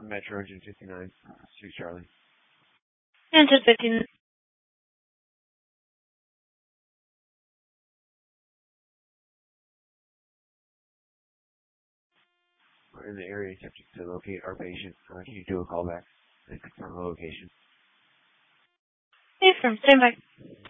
Metro Engine 59, 6 Charlie. Engine 59. We're in the area attempting to locate our patient. Can you do a callback and confirm the location? Hey, from standby.